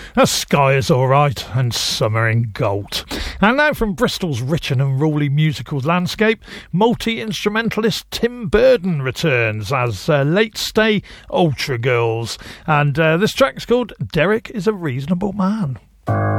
The Sky Is Alright and Summer in Gold. And now from Bristol's rich and unruly musical landscape, multi-instrumentalist Tim Burden returns as late stay Ultra Girls. And this track's called Derek is a Reasonable Man.